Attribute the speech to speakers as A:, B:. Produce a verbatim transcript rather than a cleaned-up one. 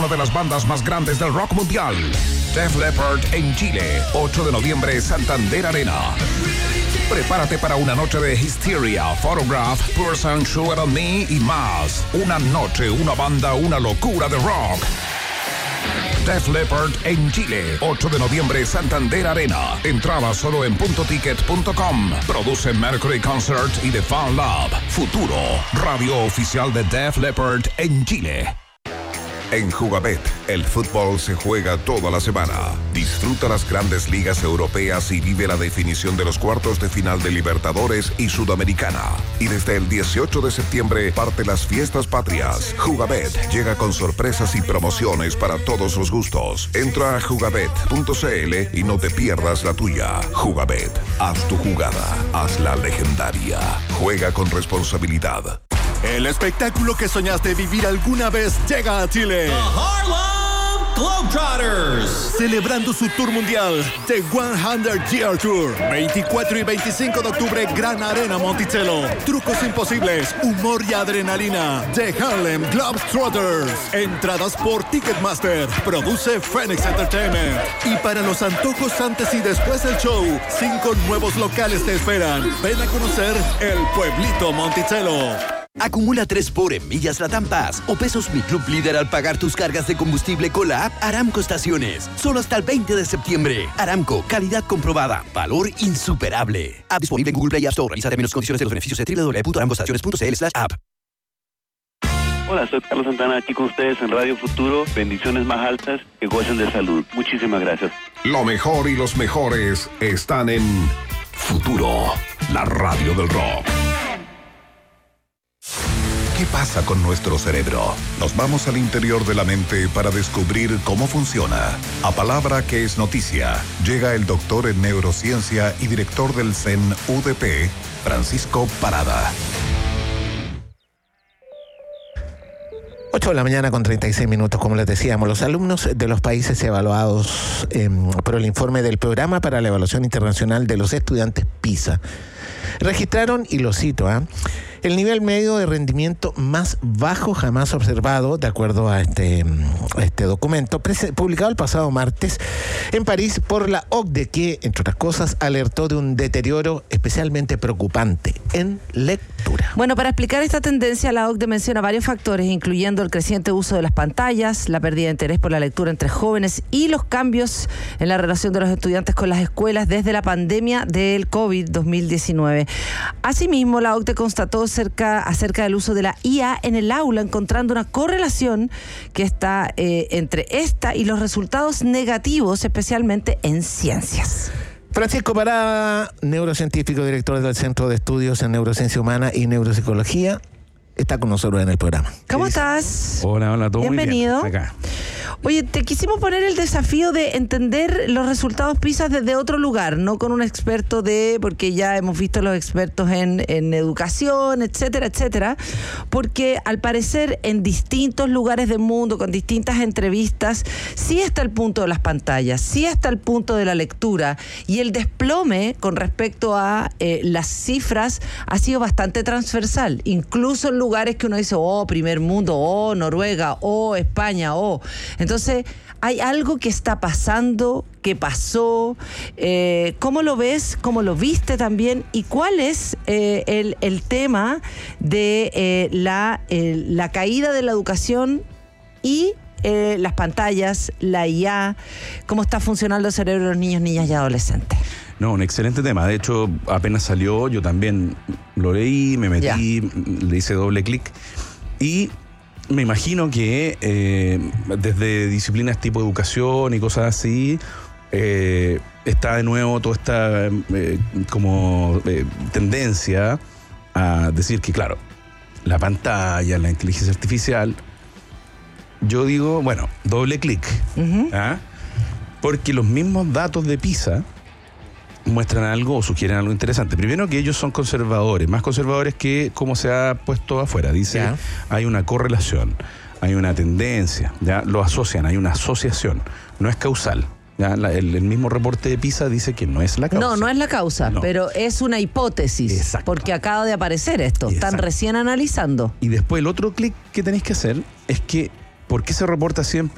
A: una de las bandas más grandes del rock mundial. Def Leppard en Chile, ocho de noviembre, Santander Arena. Prepárate para una noche de Hysteria, Photograph, Person, Sugar on Me y más. Una noche, una banda, una locura de rock. Def Leppard en Chile, ocho de noviembre, Santander Arena. Entrada solo en punto ticket punto com. Produce Mercury Concert y The Fan Lab. Futuro, radio oficial de Def Leppard en Chile. En Jugabet, el fútbol se juega toda la semana. Disfruta las grandes ligas europeas y vive la definición de los cuartos de final de Libertadores y Sudamericana. Y desde el dieciocho de septiembre parte las fiestas patrias. Jugabet llega con sorpresas y promociones para todos los gustos. Entra a jugabet punto cl y no te pierdas la tuya. Jugabet, haz tu jugada, hazla legendaria. Juega con responsabilidad.
B: El espectáculo que soñaste vivir alguna vez llega a Chile.
C: The Harlem Globetrotters.
B: Celebrando su tour mundial, The cien Year Tour. veinticuatro y veinticinco de octubre, Gran Arena Monticello. Trucos imposibles, humor y adrenalina. The Harlem Globetrotters. Entradas por Ticketmaster. Produce Phoenix Entertainment. Y para los antojos antes y después del show, cinco nuevos locales te esperan. Ven a conocer el pueblito Monticello.
D: Acumula tres por en Millas Latam Pass o pesos Mi Club Líder al pagar tus cargas de combustible con la app Aramco Estaciones. Solo hasta el veinte de septiembre. Aramco, calidad comprobada, valor insuperable. App disponible en Google Play y App Store. Revisa términos y condiciones de los beneficios de doble u doble u doble u punto aramcoestaciones punto cl slash app.
E: Hola, soy Carlos Santana, aquí con ustedes en Radio Futuro. Bendiciones más altas, que gocen de salud. Muchísimas gracias.
A: Lo mejor y los mejores están en Futuro, la radio del rock. ¿Qué pasa con nuestro cerebro? Nos vamos al interior de la mente para descubrir cómo funciona. A palabra que es noticia, llega el doctor en neurociencia y director del C E N U D P, Francisco Parada.
F: ocho de la mañana con treinta y seis minutos, como les decíamos, los alumnos de los países evaluados eh, por el informe del Programa para la Evaluación Internacional de los Estudiantes PISA registraron, y lo cito, ¿eh? el nivel medio de rendimiento más bajo jamás observado, de acuerdo a este, a este documento, publicado el pasado martes en París por la O C D E, que, entre otras cosas, alertó de un deterioro especialmente preocupante en lectura.
G: Bueno, para explicar esta tendencia, la O C D E menciona varios factores, incluyendo el creciente uso de las pantallas, la pérdida de interés por la lectura entre jóvenes y los cambios en la relación de los estudiantes con las escuelas desde la pandemia del COVID dos mil diecinueve. Asimismo, la O C D E constató Acerca, acerca del uso de la I A en el aula, encontrando una correlación que está eh, entre esta y los resultados negativos, especialmente en ciencias.
F: Francisco Parada, neurocientífico, director del Centro de Estudios en Neurociencia Humana y Neuropsicología, está con nosotros en el programa.
G: ¿Cómo estás?
H: Hola, hola, todo
G: Bienvenido.
H: Muy bien. Acá.
G: Oye, te quisimos poner el desafío de entender los resultados PISA desde otro lugar, no con un experto de, porque ya hemos visto los expertos en, en educación, etcétera, etcétera, porque al parecer en distintos lugares del mundo, con distintas entrevistas, sí está el punto de las pantallas, sí está el punto de la lectura, y el desplome con respecto a eh, las cifras ha sido bastante transversal, incluso en lugares que uno dice, oh, primer mundo, oh, Noruega, oh, España, oh. Entonces, hay algo que está pasando, que pasó, eh, ¿cómo lo ves? ¿Cómo lo viste también? ¿Y cuál es eh, el, el tema de eh, la, eh, la caída de la educación y eh, las pantallas, la I A, cómo está funcionando el cerebro de los niños, niñas y adolescentes?
H: No, un excelente tema. De hecho, apenas salió, yo también lo leí, me metí, ya. le hice doble clic y me imagino que eh, desde disciplinas tipo educación y cosas así, eh, está de nuevo toda esta eh, como eh, tendencia a decir que, claro, la pantalla, la inteligencia artificial, yo digo, bueno, doble clic, uh-huh. ¿ah? Porque los mismos datos de PISA muestran algo o sugieren algo interesante. Primero, que ellos son conservadores, más conservadores que como se ha puesto afuera. Dice, ¿ya? Hay una correlación, hay una tendencia, ya lo asocian, hay una asociación, no es causal. Ya, la, el, el mismo reporte de PISA dice que no es la causa.
G: No, no es la causa, no. Pero es una hipótesis. Exacto. Porque acaba de aparecer esto. Exacto. Están recién analizando.
H: Y después el otro clic que tenéis que hacer es que, ¿por qué se reporta siempre